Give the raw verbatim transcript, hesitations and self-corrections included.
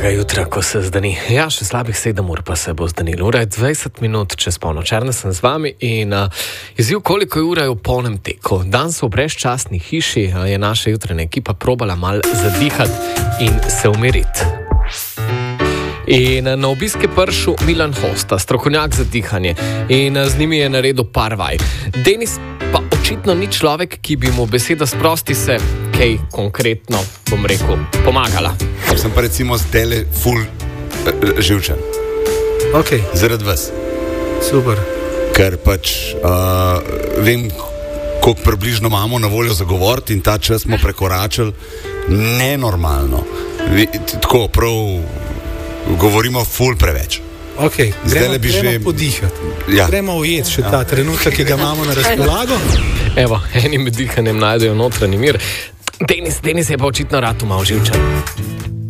lepega jutra, ko se zdani. Ja, še slabih sedem ur pa se bo zdanilo. Ura je dvajset minut čez polnoč. Erne sem z vami in uh, izziv, koliko je ura je v polnem teku. Danes v brezčasni hiši uh, je naša jutranja ekipa probala mal zadihati in se umiriti. In na obisk je prišel Milan Hosta, strokovnjak za dihanje, in z njimi je naredil par vaj. Denis pa očitno ni človek, ki bi mu beseda sprosti se kaj konkretno, bom rekel, pomagala. Sem pa recimo zdaj ful živčen. Ok. Zaradi vas. Super. Ker pač uh, vem, koliko približno imamo na voljo za govoriti in ta čas smo prekoračili nenormalno. Vi, tako prav govorimo ful preveč. Ok, gremo, gremo že... podihati. Ja. Gremo ujeti še ja. ta trenutek, ki ga imamo na razpolago. Evo, enim dihanjem najdejo notranji mir. Denis, Denis je pa očitno rad malo živčen.